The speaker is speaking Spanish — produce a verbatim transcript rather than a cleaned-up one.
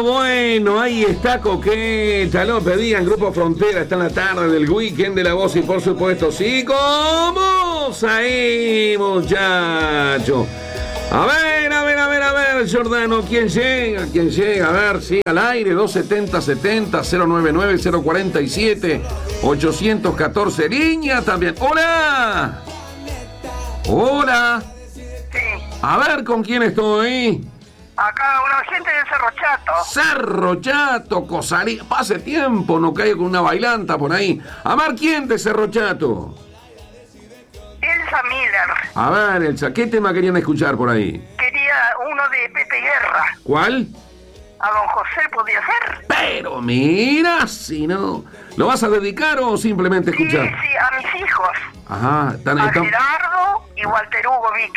bueno, ahí está Coqueta, lo pedían, Grupo Frontera, está en la tarde del weekend de La Voz y por supuesto, sí, ¿cómo? Ahí, muchacho. A ver, a ver, a ver, a ver, Giordano, ¿quién llega? ¿Quién llega? A ver, sí, al aire, dos setenta setenta, cero noventa y nueve, cero cuarenta y siete, ochocientos catorce, línea también. ¡Hola! ¡Hola! Sí. A ver, ¿con quién estoy? Acá una gente de Cerro Chato. Cerro Chato, Cosarí. Pase tiempo, no caigo con una bailanta por ahí. A ver, ¿quién de Cerro Chato? Elsa Miller. A ver, Elsa, ¿qué tema querían escuchar por ahí? Quería uno de Pepe Guerra. ¿Cuál? ¿A don José podía ser? Pero mira, si no... ¿Lo vas a dedicar o simplemente Sí, escuchar? sí, a mis hijos. Ajá, están... A están... Gerardo y Walter Hugo Vic.